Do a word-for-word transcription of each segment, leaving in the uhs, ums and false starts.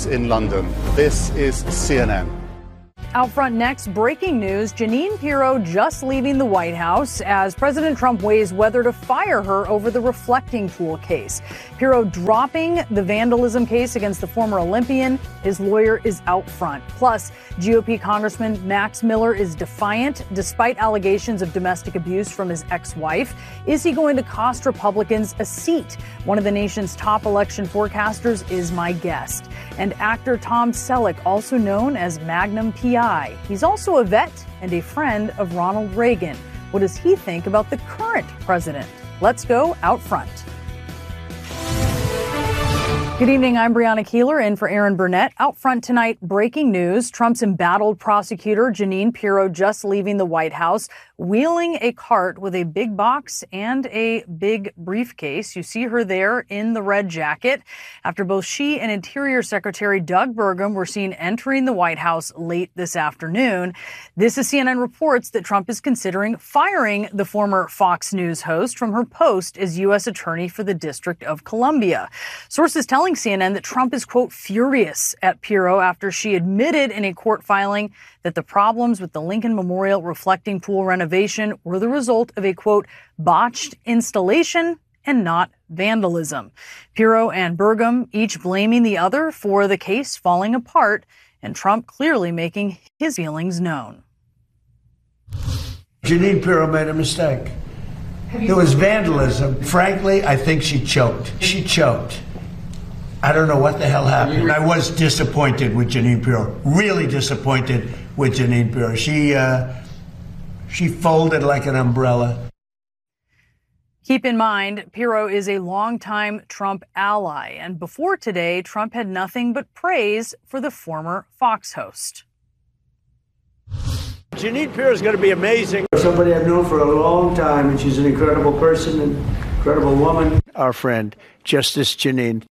News in London. This is C N N. Out front next, breaking news. Jeanine Pirro just leaving the White House as President Trump weighs whether to fire her over the reflecting pool case. Pirro dropping the vandalism case against the former Olympian. His lawyer is out front. Plus, G O P Congressman Max Miller is defiant despite allegations of domestic abuse from his ex-wife. Is he going to cost Republicans a seat? One of the nation's top election forecasters is my guest. And actor Tom Selleck, also known as Magnum P I. He's also a vet and a friend of Ronald Reagan. What does he think about the current president? Let's go out front. Good evening. I'm Brianna Keeler in for Aaron Burnett. Out front tonight, breaking news. Trump's embattled prosecutor, Jeanine Pirro, just leaving the White House, wheeling a cart with a big box and a big briefcase. You see her there in the red jacket after both she and Interior Secretary Doug Burgum were seen entering the White House late this afternoon. This is C N N reports that Trump is considering firing the former Fox News host from her post as U S Attorney for the District of Columbia. Sources telling C N N that Trump is, quote, furious at Pirro after she admitted in a court filing that the problems with the Lincoln Memorial reflecting pool renovation were the result of a, quote, botched installation and not vandalism. Pirro and Burgum each blaming the other for the case falling apart, and Trump clearly making his feelings known. Jeanine Pirro made a mistake. It was vandalism. Frankly, I think she choked. She choked. I don't know what the hell happened. I was disappointed with Jeanine Pirro. Really disappointed with Jeanine Pirro. She, uh, she folded like an umbrella. Keep in mind, Pirro is a longtime Trump ally. And before today, Trump had nothing but praise for the former Fox host. Jeanine Pirro is going to be amazing. Somebody I've known for a long time, and she's an incredible person, an incredible woman. Our friend, Justice Jeanine.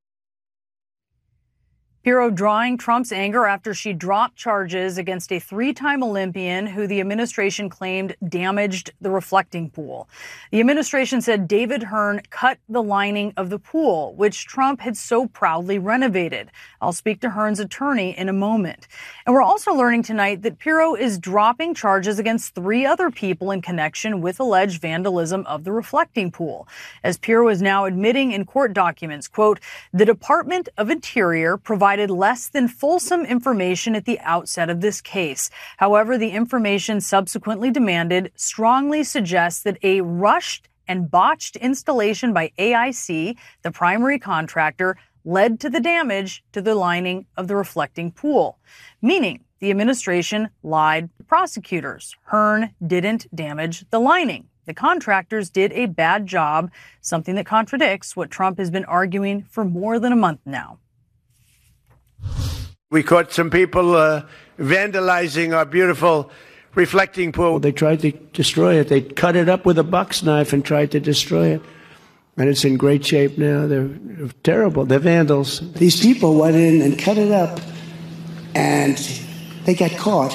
Pirro drawing Trump's anger after she dropped charges against a three-time Olympian who the administration claimed damaged the reflecting pool. The administration said David Hearn cut the lining of the pool, which Trump had so proudly renovated. I'll speak to Hearn's attorney in a moment. And we're also learning tonight that Pirro is dropping charges against three other people in connection with alleged vandalism of the reflecting pool. As Pirro is now admitting in court documents, quote, the Department of Interior provided less than fulsome information at the outset of this case. However, the information subsequently demanded strongly suggests that a rushed and botched installation by A I C, the primary contractor, led to the damage to the lining of the reflecting pool, meaning the administration lied to prosecutors. Hearn didn't damage the lining. The contractors did a bad job, something that contradicts what Trump has been arguing for more than a month now. We caught some people uh, vandalizing our beautiful reflecting pool. They tried to destroy it. They cut it up with a box knife and tried to destroy it. And it's in great shape now. They're terrible. They're vandals. These people went in and cut it up, and they got caught.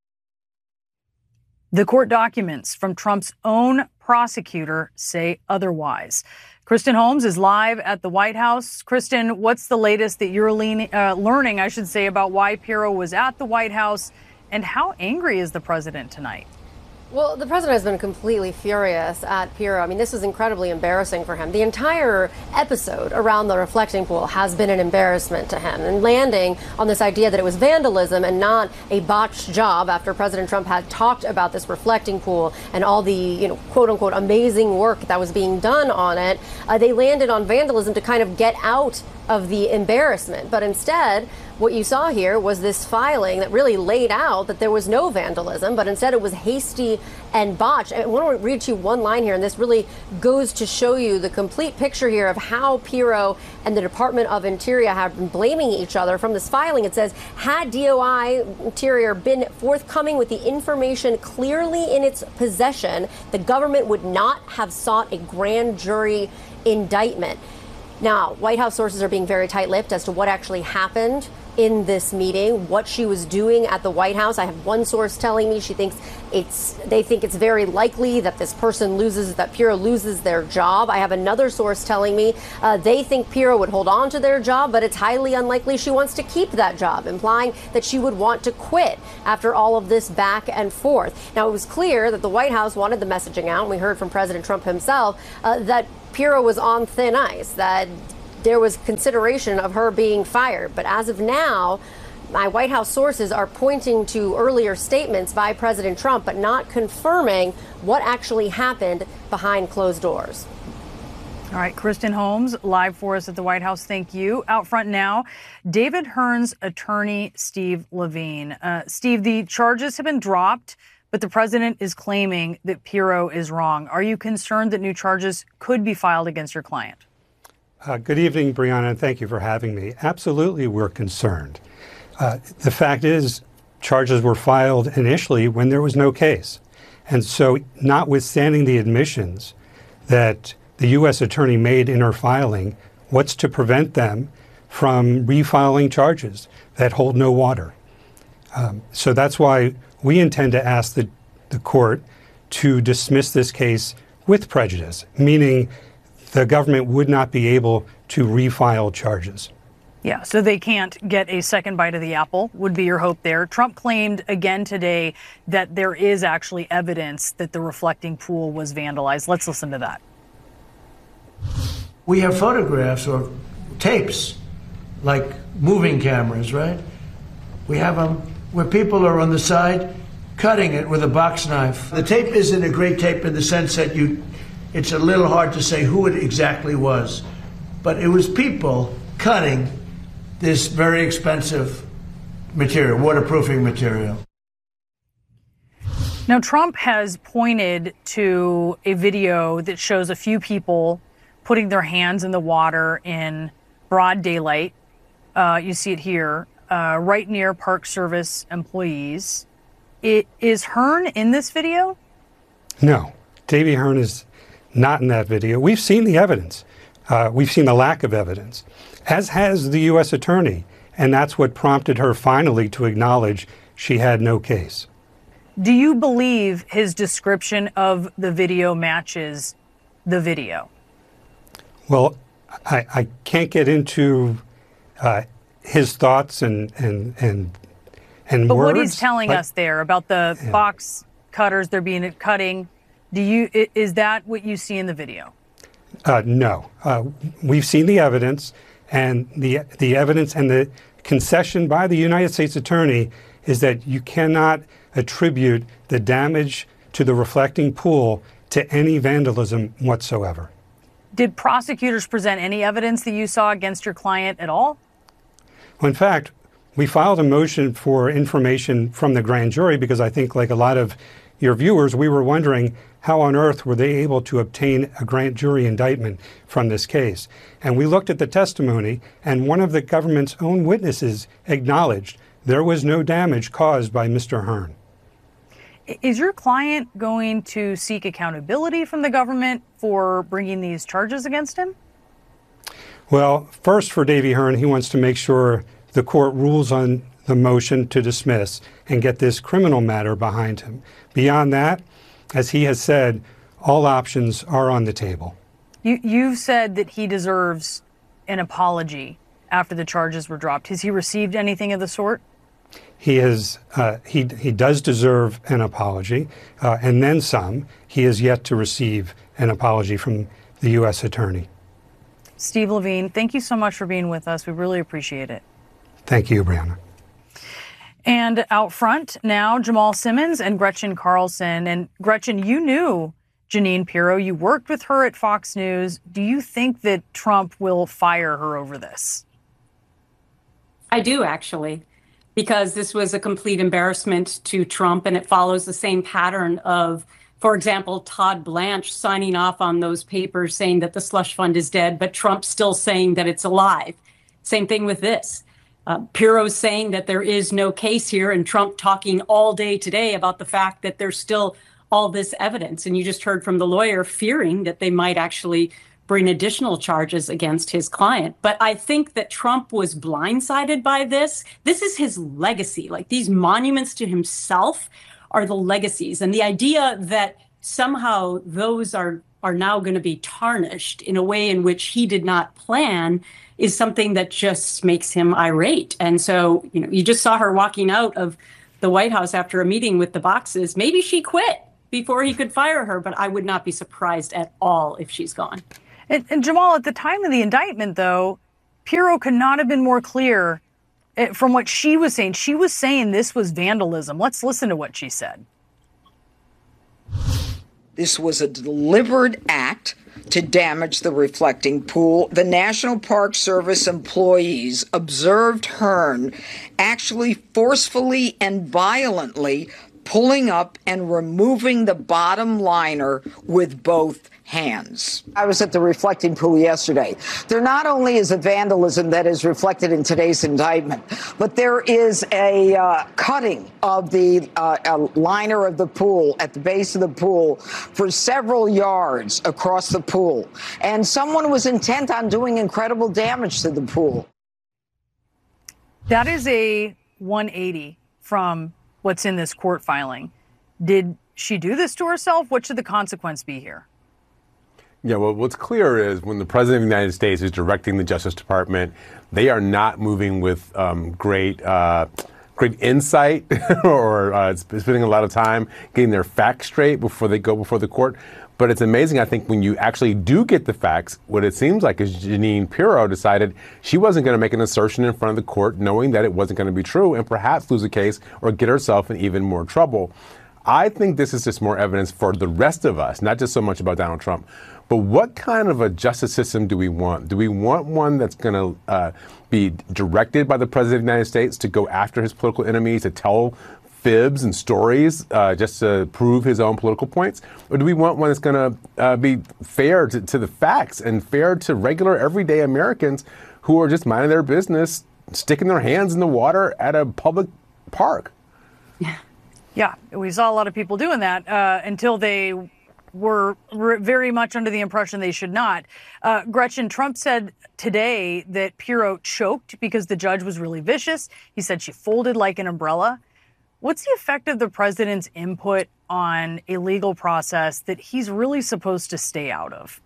The court documents from Trump's own prosecutor say otherwise. Kristen Holmes is live at the White House. Kristen, what's the latest that you're leaning, uh, learning, I should say, about why Pirro was at the White House, and how angry is the president tonight? Well, the president has been completely furious at Pirro. I mean, this was incredibly embarrassing for him. The entire episode around the reflecting pool has been an embarrassment to him. And landing on this idea that it was vandalism and not a botched job after President Trump had talked about this reflecting pool and all the, you know, quote unquote, amazing work that was being done on it, uh, they landed on vandalism to kind of get out of the embarrassment. But instead, what you saw here was this filing that really laid out that there was no vandalism, but instead it was hasty and botched. I want to read to you one line here, and this really goes to show you the complete picture here of how Pirro and the Department of Interior have been blaming each other. From this filing, it says, had D O I Interior been forthcoming with the information clearly in its possession, the government would not have sought a grand jury indictment. Now, White House sources are being very tight-lipped as to what actually happened in this meeting, what she was doing at the White House. I have one source telling me she thinks it's, they think it's very likely that this person loses, that Pirro loses their job. I have another source telling me uh, they think Pirro would hold on to their job, but it's highly unlikely she wants to keep that job, implying that she would want to quit after all of this back and forth. Now, it was clear that the White House wanted the messaging out, and we heard from President Trump himself uh, that Pirro was on thin ice, that there was consideration of her being fired. But as of now, my White House sources are pointing to earlier statements by President Trump, but not confirming what actually happened behind closed doors. All right, Kristen Holmes, live for us at the White House. Thank you. Out front now, David Hearn's attorney, Steve Levine. Uh, Steve, the charges have been dropped, but the president is claiming that Pirro is wrong. Are you concerned that new charges could be filed against your client? Uh, good evening, Brianna, and thank you for having me. Absolutely, we're concerned. Uh, the fact is, charges were filed initially when there was no case. And so, notwithstanding the admissions that the U S attorney made in her filing, what's to prevent them from refiling charges that hold no water? Um, so that's why we intend to ask the, the court to dismiss this case with prejudice, meaning the government would not be able to refile charges. Yeah, so they can't get a second bite of the apple, would be your hope there. Trump claimed again today that there is actually evidence that the reflecting pool was vandalized. Let's listen to that. We have photographs or tapes, like moving cameras, right? We have them where people are on the side cutting it with a box knife. The tape isn't a great tape in the sense that you, it's a little hard to say who it exactly was, but it was people cutting this very expensive material, waterproofing material. Now, Trump has pointed to a video that shows a few people putting their hands in the water in broad daylight. Uh, you see it here, uh, right near Park Service employees. It, is Hearn in this video? No, Davy Hearn is not in that video. We've seen the evidence. Uh, we've seen the lack of evidence, as has the U S attorney, and that's what prompted her finally to acknowledge she had no case. Do you believe his description of the video matches the video? Well, I, I can't get into uh, his thoughts and and and and but words. But what he's telling but, us there about the yeah. box cutters, they're being cutting. Do you is that what you see in the video? Uh, no, uh, we've seen the evidence, and the the evidence and the concession by the United States attorney is that you cannot attribute the damage to the reflecting pool to any vandalism whatsoever. Did prosecutors present any evidence that you saw against your client at all? Well, in fact, we filed a motion for information from the grand jury because I think, like a lot of your viewers, we were wondering how on earth were they able to obtain a grand jury indictment from this case. And we looked at the testimony, and one of the government's own witnesses acknowledged there was no damage caused by Mister Hearn. Is your client going to seek accountability from the government for bringing these charges against him? Well, first for Davy Hearn, he wants to make sure the court rules on the motion to dismiss and get this criminal matter behind him. Beyond that, as he has said, all options are on the table. You, you've said that he deserves an apology after the charges were dropped. Has he received anything of the sort? He has. Uh, he he does deserve an apology, uh, and then some. He has yet to receive an apology from the U S attorney. Steve Levine, thank you so much for being with us. We really appreciate it. Thank you, Brianna. And out front now, Jamal Simmons and Gretchen Carlson. And Gretchen, you knew Jeanine Pirro. You worked with her at Fox News. Do you think that Trump will fire her over this? I do, actually, because this was a complete embarrassment to Trump, and it follows the same pattern of, for example, Todd Blanche signing off on those papers saying that the slush fund is dead, but Trump still saying that it's alive. Same thing with this. Uh, Pirro's saying that there is no case here, and Trump talking all day today about the fact that there's still all this evidence. And you just heard from the lawyer fearing that they might actually bring additional charges against his client. But I think that Trump was blindsided by this. This is his legacy. Like, these monuments to himself are the legacies. And the idea that somehow those are, are now going to be tarnished in a way in which he did not plan is something that just makes him irate. And so, you know, you just saw her walking out of the White House after a meeting with the boxes. Maybe she quit before he could fire her, but I would not be surprised at all if she's gone. And, and Jamal, at the time of the indictment, though, Pirro could not have been more clear from what she was saying. She was saying this was vandalism. Let's listen to what she said. This was a deliberate act to damage the reflecting pool. The National Park Service employees observed Hearn actually forcefully and violently pulling up and removing the bottom liner with both hands. I was at the reflecting pool yesterday. There not only is a vandalism that is reflected in today's indictment, but there is a uh, cutting of the uh, uh, liner of the pool at the base of the pool for several yards across the pool. And someone was intent on doing incredible damage to the pool. That is a one eighty from what's in this court filing. Did she do this to herself? What should the consequence be here? Yeah, well, what's clear is when the President of the United States is directing the Justice Department, they are not moving with um, great uh, great insight or uh, spending a lot of time getting their facts straight before they go before the court. But it's amazing, I think, when you actually do get the facts, what it seems like is Jeanine Pirro decided she wasn't going to make an assertion in front of the court knowing that it wasn't going to be true and perhaps lose a case or get herself in even more trouble. I think this is just more evidence for the rest of us, not just so much about Donald Trump. But what kind of a justice system do we want? Do we want one that's going to uh, be directed by the President of the United States to go after his political enemies, to tell fibs and stories uh, just to prove his own political points? Or do we want one that's going to uh, be fair to, to the facts and fair to regular everyday Americans who are just minding their business, sticking their hands in the water at a public park? Yeah, we saw a lot of people doing that uh, until they were re- very much under the impression they should not. Uh, Gretchen, Trump said today that Pirro choked because the judge was really vicious. He said she folded like an umbrella. What's the effect of the president's input on a legal process that he's really supposed to stay out of?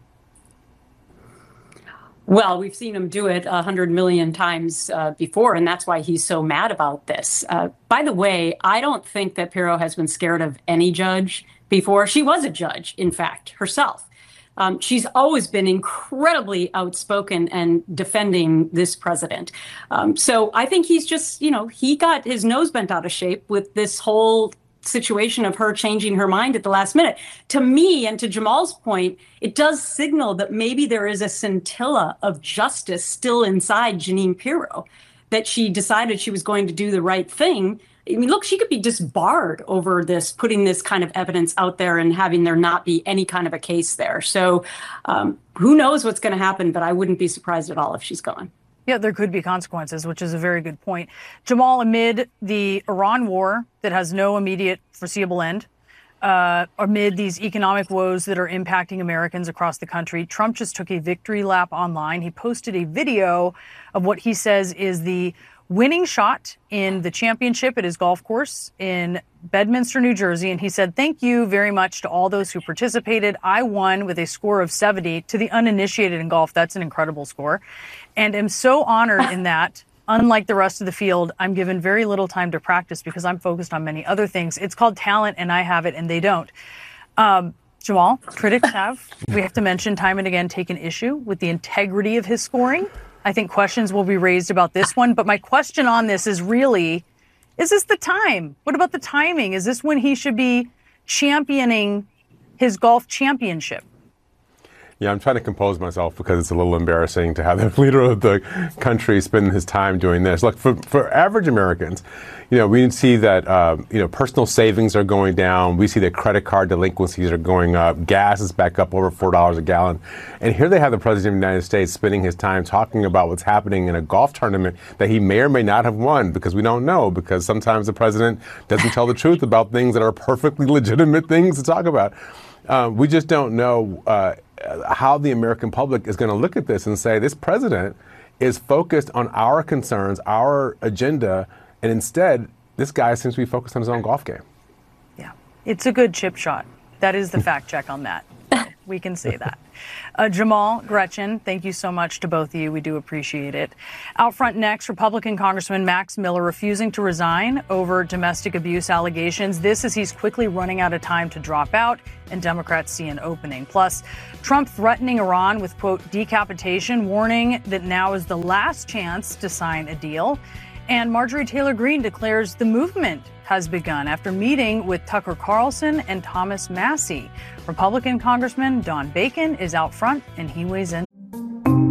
Well, we've seen him do it a hundred million times uh, before, and that's why he's so mad about this. Uh, by the way, I don't think that Pirro has been scared of any judge before. She was a judge, in fact, herself. Um, she's always been incredibly outspoken and defending this president. Um, so I think he's just, you know, he got his nose bent out of shape with this whole situation of her changing her mind at the last minute. To me, and to Jamal's point, it does signal that maybe there is a scintilla of justice still inside Jeanine Pirro, that she decided she was going to do the right thing. I mean, look, she could be disbarred over this, putting this kind of evidence out there and having there not be any kind of a case there. So um, who knows what's going to happen, but I wouldn't be surprised at all if she's gone. Yeah, there could be consequences, which is a very good point. Jamal, amid the Iran war that has no immediate foreseeable end, uh, amid these economic woes that are impacting Americans across the country, Trump just took a victory lap online. He posted a video of what he says is the winning shot in the championship at his golf course in Bedminster, New Jersey. And he said, "Thank you very much to all those who participated. I won with a score of seventy. To the uninitiated in golf, that's an incredible score. And am so honored in that, unlike the rest of the field, I'm given very little time to practice because I'm focused on many other things. It's called talent, and I have it, and they don't." Um, Jamal, critics have, we have to mention time and again, taken issue with the integrity of his scoring. I think questions will be raised about this one. But my question on this is really, is this the time? What about the timing? Is this when he should be championing his golf championship? Yeah, I'm trying to compose myself because it's a little embarrassing to have the leader of the country spend his time doing this. Look, for, for average Americans, you know, we see that, uh, you know, personal savings are going down. We see that credit card delinquencies are going up. Gas is back up over four dollars a gallon. And here they have the President of the United States spending his time talking about what's happening in a golf tournament that he may or may not have won, because we don't know, because sometimes the president doesn't tell the truth about things that are perfectly legitimate things to talk about. Uh, we just don't know uh, uh, how the American public is going to look at this and say, this president is focused on our concerns, our agenda, and instead, this guy seems to be focused on his own golf game. Yeah, it's a good chip shot. That is the fact check on that. We can say that. Uh, Jamal, Gretchen, thank you so much to both of you. We do appreciate it. Out front next, Republican Congressman Max Miller refusing to resign over domestic abuse allegations. This as he's quickly running out of time to drop out, and Democrats see an opening. Plus, Trump threatening Iran with, quote, decapitation, warning that now is the last chance to sign a deal. And Marjorie Taylor Greene declares the movement has begun after meeting with Tucker Carlson and Thomas Massie. Republican Congressman Don Bacon is out front, and he weighs in.